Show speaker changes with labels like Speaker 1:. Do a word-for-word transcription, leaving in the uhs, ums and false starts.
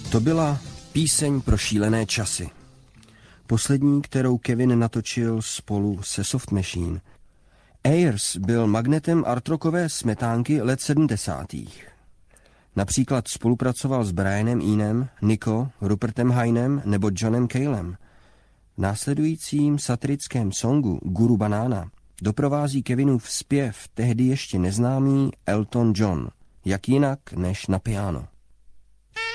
Speaker 1: To byla Píseň pro šílené časy. Poslední, kterou Kevin natočil spolu se Soft Machine. Ayers byl magnetem artrockové smetánky let sedmdesátých. Například spolupracoval s Brianem Eenem, Nico, Rupertem Haynem nebo Johnem Calem. V následujícím satirickém songu Guru Banana doprovází Kevinův zpěv tehdy ještě neznámý Elton John, jak jinak než na piano.